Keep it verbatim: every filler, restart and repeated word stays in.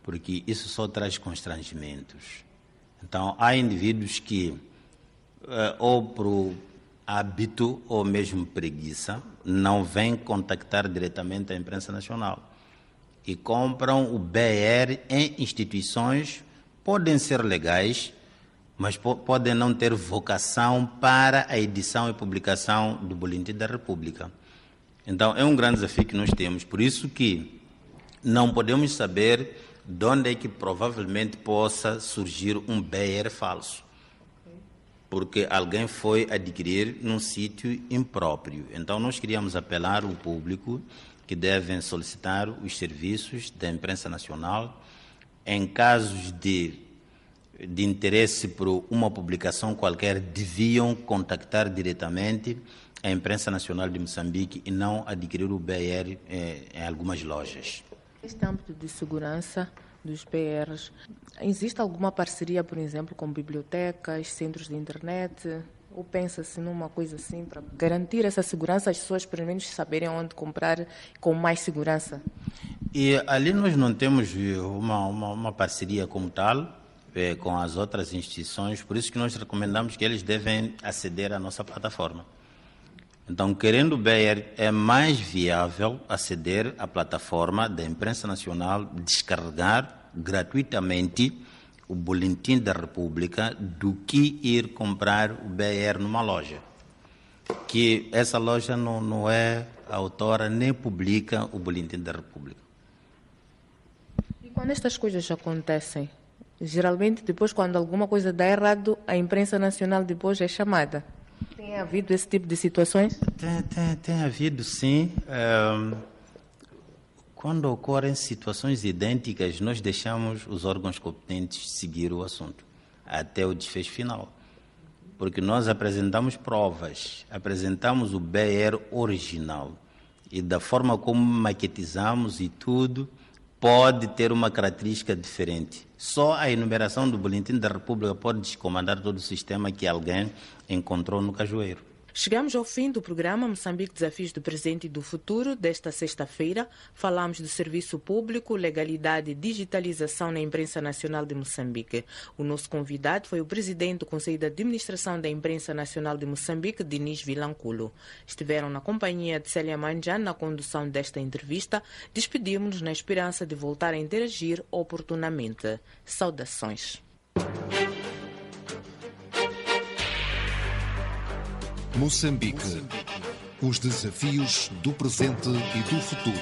porque isso só traz constrangimentos. Então, há indivíduos que, eh, ou por hábito ou mesmo preguiça, não vêm contactar diretamente a imprensa nacional e compram o B R em instituições, podem ser legais, mas po- podem não ter vocação para a edição e publicação do Boletim da República. Então, é um grande desafio que nós temos, por isso que não podemos saber de onde é que provavelmente possa surgir um B R falso, porque alguém foi adquirir num sítio impróprio. Então, nós queríamos apelar ao público que devem solicitar os serviços da imprensa nacional em casos de, de interesse por uma publicação qualquer, deviam contactar diretamente a imprensa nacional de Moçambique e não adquirir o B R eh, em algumas lojas. Neste âmbito de segurança dos B Rs, existe alguma parceria, por exemplo, com bibliotecas, centros de internet? Ou pensa-se numa coisa assim para garantir essa segurança, as pessoas pelo menos saberem onde comprar com mais segurança? E ali nós não temos uma, uma, uma parceria como tal eh, com as outras instituições, por isso que nós recomendamos que eles devem aceder à nossa plataforma. Então, querendo o B R, é mais viável aceder à plataforma da imprensa nacional, descarregar gratuitamente o Boletim da República do que ir comprar o B R numa loja. Que essa loja não, não é autora nem publica o Boletim da República. E quando estas coisas acontecem, geralmente depois quando alguma coisa dá errado, a imprensa nacional depois é chamada. Tem havido esse tipo de situações? Tem, tem, tem havido, sim. Um, quando ocorrem situações idênticas, nós deixamos os órgãos competentes seguir o assunto até o desfecho final. Porque nós apresentamos provas, apresentamos o B R original e da forma como maquetizamos e tudo, pode ter uma característica diferente. Só a enumeração do Boletim da República pode descomandar todo o sistema que alguém encontrou no cajueiro. Chegamos ao fim do programa Moçambique Desafios do Presente e do Futuro desta sexta-feira. Falamos do serviço público, legalidade e digitalização na imprensa nacional de Moçambique. O nosso convidado foi o presidente do Conselho de Administração da Imprensa Nacional de Moçambique, Dinis Vilanculo. Estiveram na companhia de Célia Manjan na condução desta entrevista. Despedimos-nos na esperança de voltar a interagir oportunamente. Saudações. Moçambique. Os desafios do presente e do futuro.